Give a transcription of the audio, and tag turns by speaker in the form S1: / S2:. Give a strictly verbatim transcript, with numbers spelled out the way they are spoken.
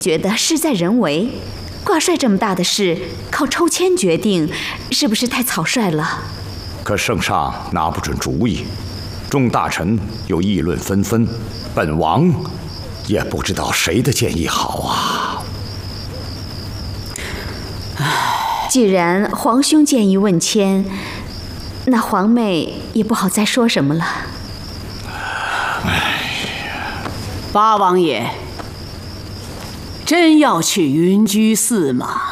S1: 觉得事在人为。挂帅这么大的事，靠抽签决定，是不是太草率了？
S2: 可圣上拿不准主意，众大臣又议论纷纷，本王也不知道谁的建议好啊。
S1: 既然皇兄建议问签，那皇妹也不好再说什么了。
S3: 八王爷，真要去云居寺吗？